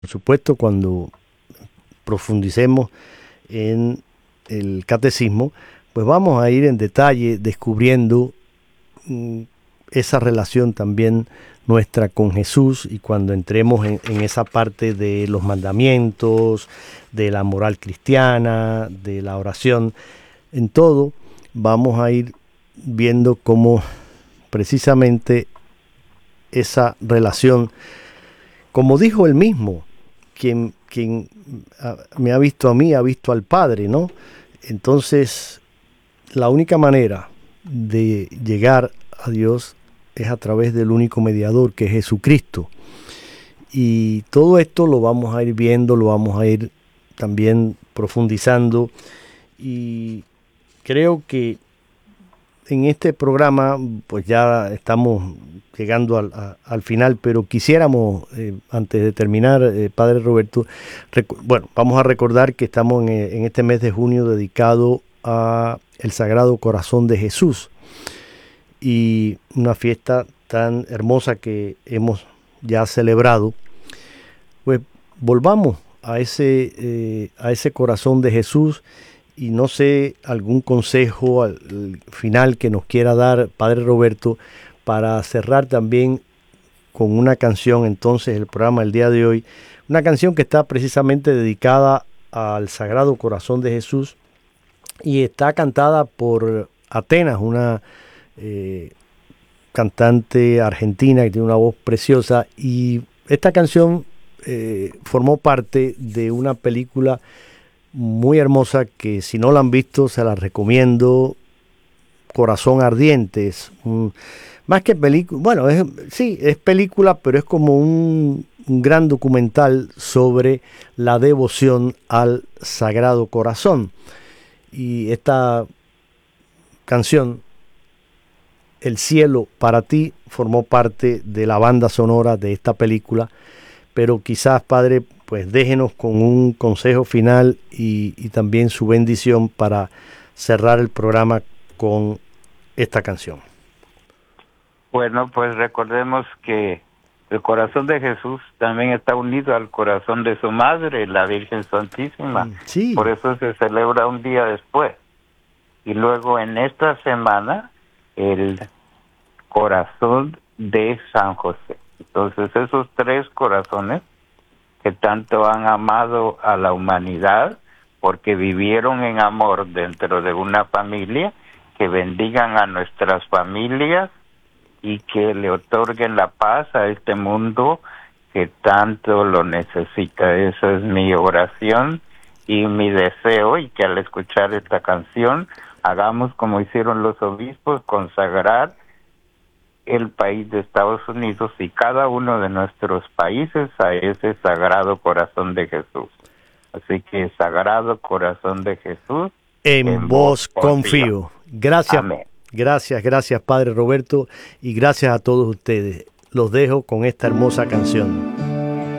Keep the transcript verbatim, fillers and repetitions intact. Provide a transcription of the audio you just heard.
Por supuesto, cuando profundicemos en el catecismo, pues vamos a ir en detalle descubriendo mm, esa relación también nuestra con Jesús, y cuando entremos en, en esa parte de los mandamientos, de la moral cristiana, de la oración, en todo vamos a ir viendo cómo precisamente esa relación, como dijo él mismo, quien, quien me ha visto a mí, ha visto al Padre, ¿no? Entonces, la única manera de llegar a Dios es a través del único mediador, que es Jesucristo. Y todo esto lo vamos a ir viendo, lo vamos a ir también profundizando. Y creo que en este programa, pues ya estamos llegando al, a, al final, pero quisiéramos, eh, antes de terminar, eh, Padre Roberto, bueno, vamos a recordar que estamos en, en este mes de junio dedicado a el Sagrado Corazón de Jesús, y una fiesta tan hermosa que hemos ya celebrado. Pues volvamos a ese, eh, a ese corazón de Jesús. Y no sé, algún consejo al final que nos quiera dar, Padre Roberto, para cerrar también con una canción, entonces, el programa del día de hoy. Una canción que está precisamente dedicada al Sagrado Corazón de Jesús y está cantada por Atenas, una eh, cantante argentina que tiene una voz preciosa. Y esta canción eh, formó parte de una película muy hermosa que, si no la han visto, se la recomiendo. Corazón Ardiente, es un, más que película, bueno, es, sí, es película, pero es como un, un gran documental sobre la devoción al Sagrado Corazón. Y esta canción, El cielo para ti, formó parte de la banda sonora de esta película. Pero quizás, Padre, pues déjenos con un consejo final y, y también su bendición para cerrar el programa con esta canción. Bueno, pues recordemos que el corazón de Jesús también está unido al corazón de su madre, la Virgen Santísima. Sí. Por eso se celebra un día después. Y luego en esta semana, el corazón de San José. Entonces, esos tres corazones que tanto han amado a la humanidad, porque vivieron en amor dentro de una familia, que bendigan a nuestras familias y que le otorguen la paz a este mundo que tanto lo necesita. Esa es mi oración y mi deseo, y que al escuchar esta canción hagamos como hicieron los obispos, consagrar el país de Estados Unidos y cada uno de nuestros países a ese Sagrado Corazón de Jesús. Así que, Sagrado Corazón de Jesús, en, en vos confío. confío. Gracias, Amén. gracias, gracias, Padre Roberto, y gracias a todos ustedes. Los dejo con esta hermosa canción.